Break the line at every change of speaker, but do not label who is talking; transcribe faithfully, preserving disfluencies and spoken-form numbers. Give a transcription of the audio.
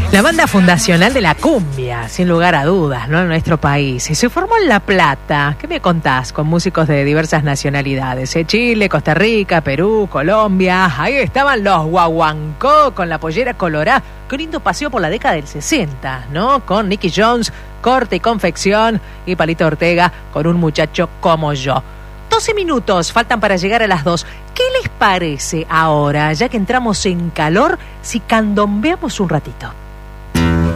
La banda fundacional de la cumbia, sin lugar a dudas, ¿no? En nuestro país. Y se formó en La Plata. ¿Qué me contás? Con músicos de diversas nacionalidades. ¿eh? Chile, Costa Rica, Perú, Colombia. Ahí estaban los guaguancó con la pollera colorada. Qué lindo paseo por la década del sesenta, ¿no? Con Nicky Jones, corte y confección. Y Palito Ortega con Un Muchacho Como Yo. doce minutos faltan para llegar a las dos. ¿Qué les parece ahora, ya que entramos en calor, si candombeamos un ratito?